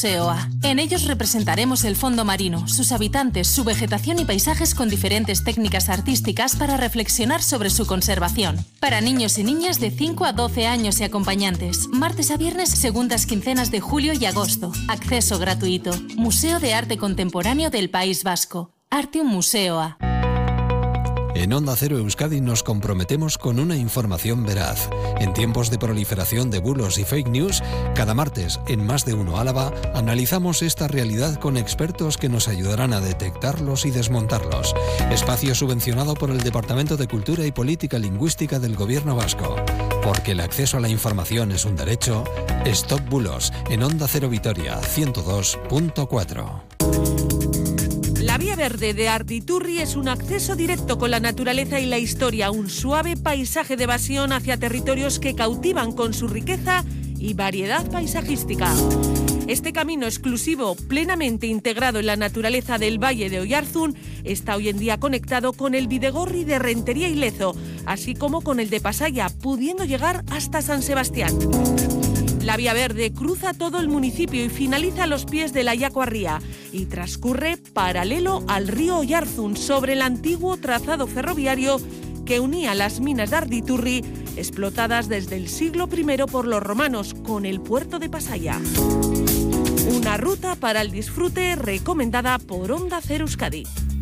Museo A. En ellos representaremos el fondo marino, sus habitantes, su vegetación y paisajes con diferentes técnicas artísticas para reflexionar sobre su conservación. Para niños y niñas de 5 a 12 años y acompañantes. Martes a viernes, segundas quincenas de julio y agosto. Acceso gratuito. Museo de Arte Contemporáneo del País Vasco. Artium Museo A. En Onda Cero Euskadi nos comprometemos con una información veraz. En tiempos de proliferación de bulos y fake news, cada martes en Más de Uno Álava analizamos esta realidad con expertos que nos ayudarán a detectarlos y desmontarlos. Espacio subvencionado por el Departamento de Cultura y Política Lingüística del Gobierno Vasco. Porque el acceso a la información es un derecho. Stop Bulos en Onda Cero Vitoria 102.4. La Vía Verde de Arditurri es un acceso directo con la naturaleza y la historia, un suave paisaje de evasión hacia territorios que cautivan con su riqueza y variedad paisajística. Este camino exclusivo, plenamente integrado en la naturaleza del Valle de Oyarzún, está hoy en día conectado con el Bidegorri de Rentería y Lezo, así como con el de Pasaya, pudiendo llegar hasta San Sebastián. La Vía Verde cruza todo el municipio y finaliza a los pies de la Yacuarría y transcurre paralelo al río Oyarzún sobre el antiguo trazado ferroviario que unía las minas de Arditurri, explotadas desde el siglo I por los romanos, con el puerto de Pasaya. Una ruta para el disfrute recomendada por Onda Cero Euskadi.